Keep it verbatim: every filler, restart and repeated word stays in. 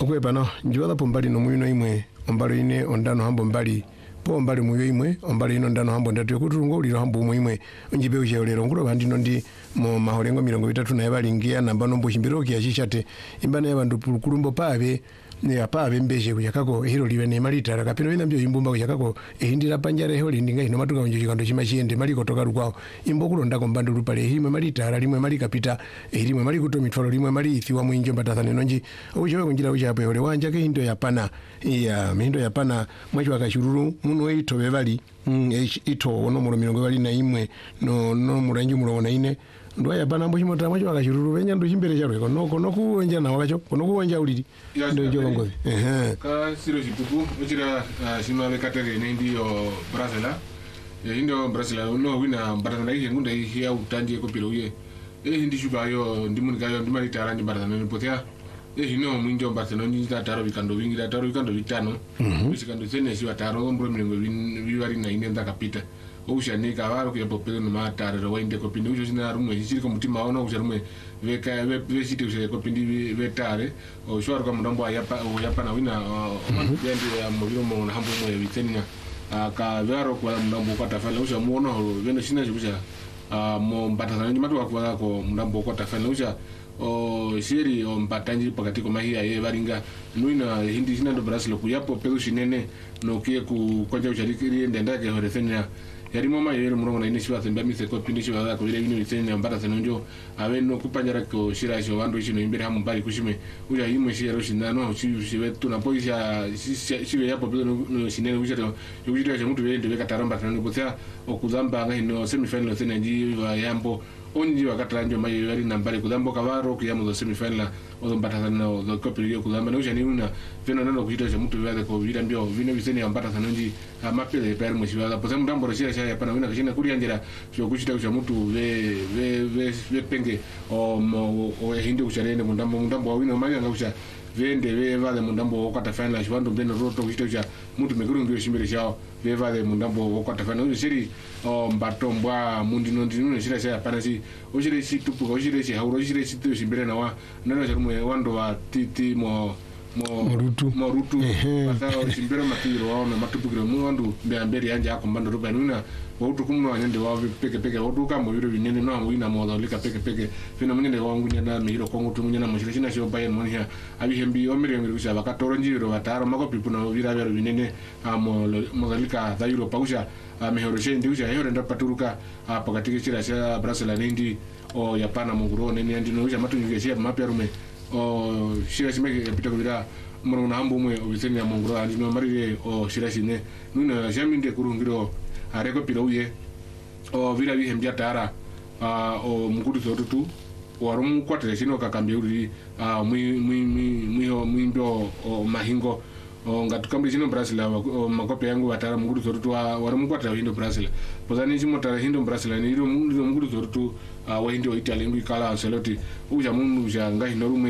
okwepa no njiwala pombali no mwino imwe ombalo ine ondano hambo mbali po mbali muyo imwe ombalo ino ndano hambo ndatu yokuturungo uliro hambo umwe imwe njibe ucheolero ngulo bandino ndi mu maholengo mirongo itatu na yabalingia namba nombo chimbiroki yachichate imbana yabandu pulukulumbo pabe ne apabe mbeje kuyakako hiro liwe ne malita rakapino bina mbyo imbumba kuyakako ehindira panjare ho lindinga ino matuka unjo chikando chimachiende maliko toka rukwao imbo kulonda kombando lupale himwe malita limwe malika pita elimwe maliko to mitwalo limwe mali ithiwa mwinjo mbatatane nonji uchewe kunjira uchape ole wanja ke hindo yapana iya mindo yapana mwacho akashururu muno eito bebali mm, ito ono mulo mirongo bali na imwe no no muranji mulo na ine ndo yapana mbo chimota mwacho akashururu benya ndo chimbere charo kono kono kuonja na wakacho kono kuonja uliri ndo njo ngozi ehe ka siro chipuku uchira shima be katere nendi yo Brazila ya indo Brazila no wina mbatana ile ngunda hii ya utanje ko pilo ye e hindi shuba yo ndimuni kayo ndimali tarani mbatana ne potea e hino mwinjo mbatana ni taro bikando wingi taro bikando bitano bisikando sene si wataro mbro milengo biwari na ine ndakapita usha ni kawaro kuya popelo no matare ro wende ko pindi ujo sina rumwe chiri ko mutima ona uja rumwe veka ve siti uja ko pindi vetare o shwaro ko mudambo yapa yapa na wina yandi ya mobilo mo na hambo mo vitenya ka vero kwa mudambo kwa tafala uja muono vendo sina uja mo mbatana ni matu kwa ko mudambo kwa tafala uja o shiri o mpatanji pakati ko mahia ye baringa nuina hindi sina do Brazil ku yapo pelo shinene no kie ku kwanja uja likiri ndenda ke horefenya yari mama yero murongo na ine shiwa themba mise ko pindi shiwa ko bire bino bitene mbara senonjo abe no kupanyara ko shirasho wando ishino imbere hamu mbali kushime uja yimwe shiro shinano shiwe tuna poisha shiwe yapo pelo no shinene uja to uja to mutu bende beka taramba tanano botya okuzamba ngahino semifinal senenji wa yambo onji wakataranjo mayo yari nambari kudambo kavaro kiyamo do semifinal odo mbatatana do kopiri yo kudamba no uja ni una veno nano kujita cha mutu bade ko vira mbio vino bisene mbatatana nji amapele per mo shiwa po semu ndambo roshira ya pana wina kishina kuri anjira sho kuchita cha mutu ve ve ve ve penge o mo o hindi kucharene mundambo mundambo wa wina manya ngusha vende ve vale mundambo okata final shwando beno roto kuchita cha mutu meguru ndio shimbere chao ve vale mundambo okata final ujo shiri o mbatombwa mundi nondi nuno shira ya pana si ojire si tupu ojire si hauro ojire si tu shimbere na wa nano cha rumwe wando wa titi mo mo Morutu Morutu pasa shimbere matiro wao na matupugiro mu wandu mbere yanje akombando ruba nuna wautu kumno anyende wao peke peke wautu kama yuro binene no wina modo lika peke peke fina munene wangu nyana mihiro kongo tu nyana mushira china sho bayen monia abihembi omere ngiri kusha bakatoro njiro bataro makopi puna vira vero binene amo modalika da yuro pausha mehoro shendi usha yoro nda paturuka pakatike chira cha Brazil nendi o yapana muguro nene ndi no usha matunyike sia mapya rume o shira simeke kapita kuvira moro na hambo mwe obiseni ya mongro andi no marire o shira sine nuna jaminde kurungiro areko pirouye o vira vi hembia tara o mukuru zotutu warum kwatere sino kakambye uri mwi mwi mwi mwi ndo o mahingo o ngatukambi sino Brazil o makope yangu watara mukuru zotutu warum kwatere hindo Brazil pozani simo tara hindo Brazil ni ro mukuru zotutu wa hindo Italy ngi kala Ancelotti uja mundu uja ngai norume